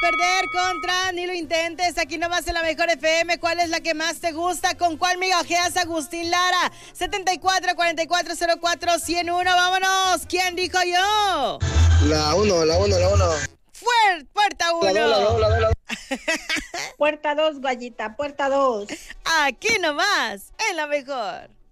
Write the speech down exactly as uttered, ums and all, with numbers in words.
perder contra Ni lo intentes. Aquí nomás en la mejor F M. ¿Cuál es la que más te gusta? ¿Con cuál migajeas, Agustín Lara? setenta y cuatro, cuarenta y cuatro, cero cuatro, ciento uno. Vámonos. ¿Quién dijo yo? La uno, la uno, la uno. Fuer, puerta uno. La dos, la dos, la dos, la dos. Puerta dos, Guayita, puerta dos. Aquí nomás en la mejor.